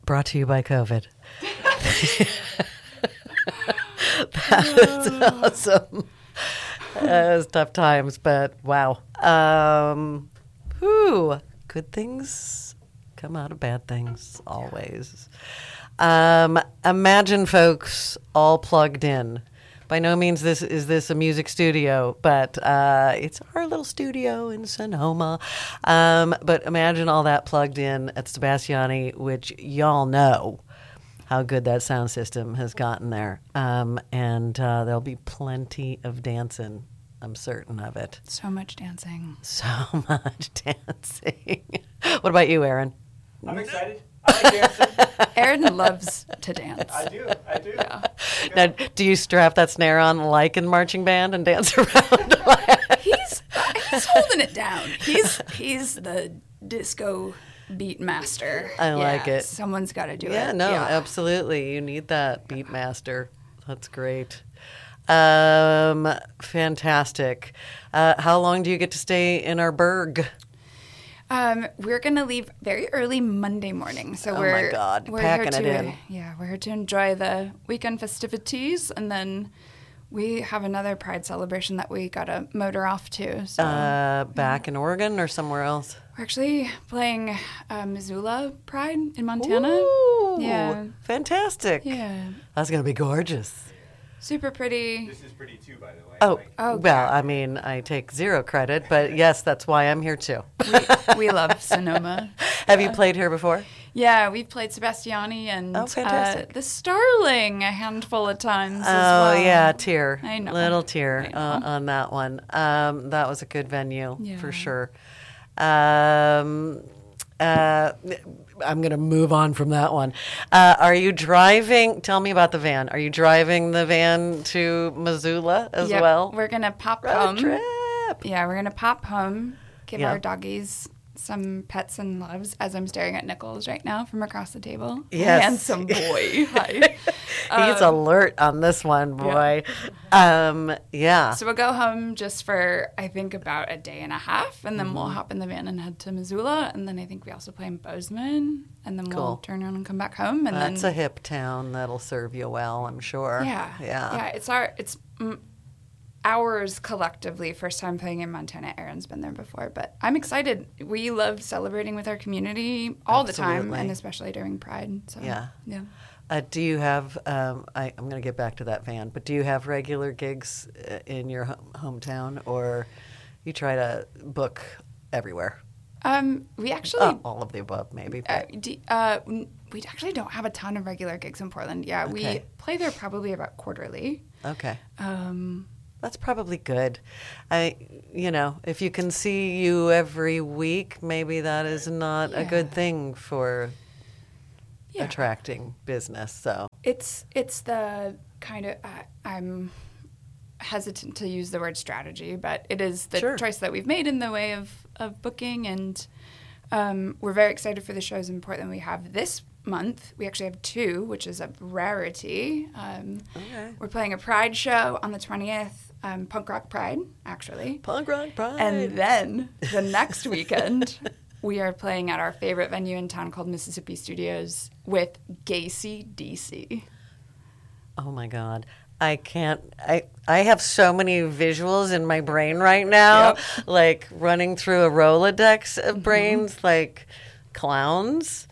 brought to you by COVID. That is awesome. It was tough times, but wow. Good things come out of bad things, always. Imagine folks all plugged in. By no means is this a music studio, but it's our little studio in Sonoma. But imagine all that plugged in at Sebastiani, which y'all know how good that sound system has gotten there. And there'll be plenty of dancing. I'm certain of it. So much dancing. So much dancing. What about you, Aaron? I'm excited. I like dancing. Aaron loves to dance. I do. Yeah. Now, do you strap that snare on like in marching band and dance around? He's holding it down. He's the disco beat master. I like it. Someone's got to do it. Yeah, no, absolutely. You need that beat master. That's great. Fantastic. How long do you get to stay in our burg? We're going to leave very early Monday morning. So my God, packing it in. Yeah, we're here to enjoy the weekend festivities, and then we have another Pride celebration that we got to motor off to. So Back in Oregon or somewhere else? we're actually playing Missoula Pride in Montana. Ooh, Yeah. fantastic. Yeah. That's going to be gorgeous. Super pretty. This is pretty too, by the way. Oh, Oh, well, I mean, I take zero credit, but yes, that's why I'm here too. We love Sonoma. Have you played here before? Yeah, we've played Sebastiani and fantastic. the Starling a handful of times as Oh, well. yeah, tear. I know. Little tear I know. on that one. That was a good venue Yeah. for sure. I'm going to move on from that one. Are you driving? Tell me about the van. Are you driving the van to Missoula as Yep, well? we're going to pop Road home. trip. Yeah, we're going to pop home, give Yeah. our doggies some pets and loves as I'm staring at Nichols right now from across the table. Yes. Handsome boy. Hi. He's alert on this one, boy. Yeah. So we'll go home just for, I think, about a day and a half, and then we'll hop in the van and head to Missoula, and then I think we also play in Bozeman, and then Cool. we'll turn around and come back home. And That's then, a hip town that'll serve you well, I'm sure. Yeah, it's ours collectively. First time playing in Montana. Aaron's been there before, but I'm excited. We love celebrating with our community all the time, Absolutely. and especially during Pride. So Yeah. yeah. Do you have, I'm going to get back to that van, but do you have regular gigs in your hometown, or you try to book everywhere? We actually All of the above, maybe. But. we actually don't have a ton of regular gigs in Portland. Yeah, we Okay. play there probably about quarterly. Okay. That's probably good. If you can see you every week, maybe that is not a good thing for Yeah. attracting business. So It's the kind of I'm hesitant to use the word strategy, but it is the Sure. choice that we've made in the way of booking, and we're very excited for the shows in Portland we have this month. We actually have 2, which is a rarity. Okay. We're playing a Pride show on the 20th, Punk Rock Pride, actually. Punk Rock Pride. And then the next weekend, we are playing at our favorite venue in town called Mississippi Studios with Gacy DC. Oh my God. I can't. I have so many visuals in my brain right now, like running through a Rolodex of brains, like clowns.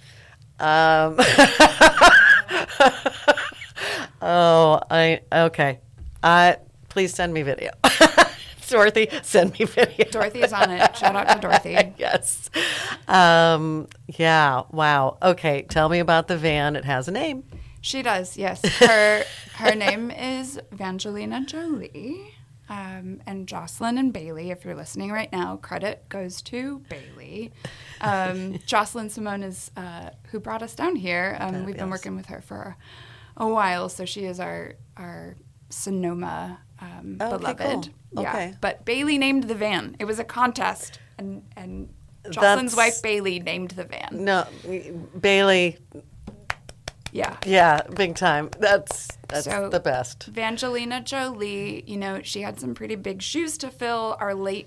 Okay. Please send me video. Dorothy, send me video. Dorothy is on it. Shout out to Dorothy. Yes. Yeah. Wow. Okay. Tell me about the van. It has a name. She does, yes. Her name is Vangelina Jolie. And Jocelyn and Bailey, if you're listening right now, credit goes to Bailey. Jocelyn Simone is who brought us down here. We've been working with her for a while, so she is our Sonoma beloved. Cool. Yeah. Okay. But Bailey named the van. It was a contest, and Jocelyn's wife Bailey named the van. No, Bailey. Yeah. Yeah, big time. That's So, the best. Vangelina Jolie, she had some pretty big shoes to fill. Our late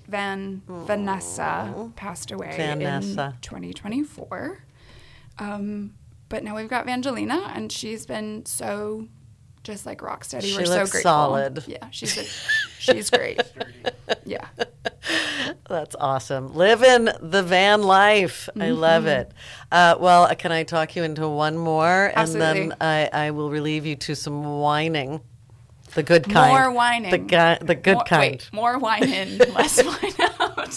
Vanessa passed away Vanessa. in 2024. but now we've got Vangelina, and she's been so just like rock steady. She We're so looks grateful. solid. Yeah, she's great. Yeah. That's awesome. Living the van life. I love it. Well, can I talk you into one more? Absolutely. And then I will relieve you to some whining. The good kind. More whining. The good more, kind. Wait, more wine in, less wine out.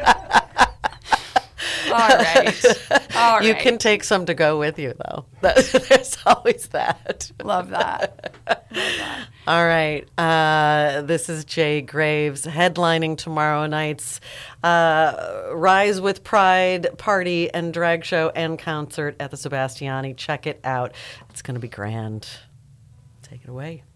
All right. You can take some to go with you, though. There's always that. Love that. Love that. All right. This is Jay Graves headlining tomorrow night's Rise with Pride party and drag show and concert at the Sebastiani. Check it out. It's going to be grand. Take it away.